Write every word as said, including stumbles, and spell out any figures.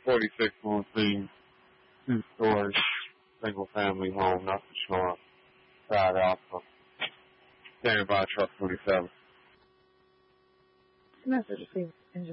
forty-six Limousine, two-story, single-family home, not for sure. Side Alpha. Standing by truck twenty-seven. Message, please.